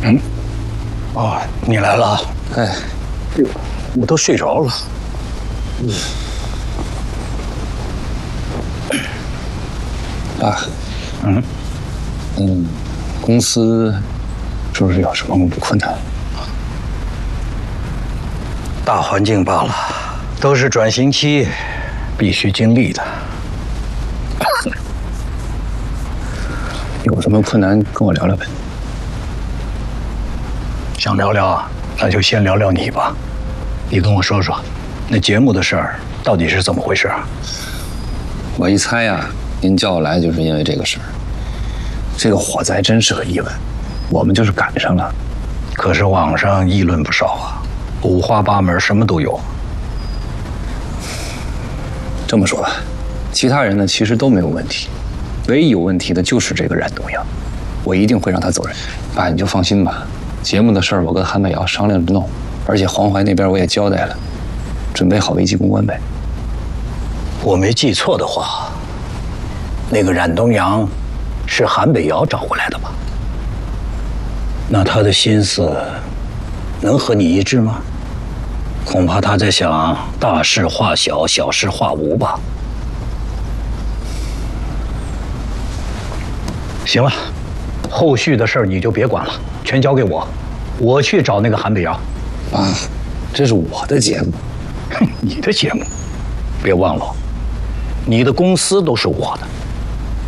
嗯，哦，你来了。 哎， 我都睡着了。 爸，公司是不是有什么困难？ 大环境罢了，都是转型期，必须经历的。 有什么困难跟我聊聊呗。 想聊聊啊，那就先聊聊你吧。你跟我说说，那节目的事儿到底是怎么回事啊？ 我一猜呀，您叫我来就是因为这个事儿。这个火灾真是个意外，我们就是赶上了。 可是网上议论不少啊，五花八门，什么都有。 这么说吧，其他人呢其实都没有问题，唯一有问题的就是这个冉东阳，我一定会让他走人。爸，你就放心吧，节目的事儿我跟韩北瑶商量着弄，而且黄淮那边我也交代了，准备好危机公关呗。 我没记错的话，那个冉东阳是韩北瑶找过来的吧？那他的心思能和你一致吗？恐怕他在想大事化小，小事化无吧。行了，后续的事儿你就别管了，全交给我，我去找那个韩北瑶。 爸，这是我的节目。 你的节目，别忘了，你的公司都是我的。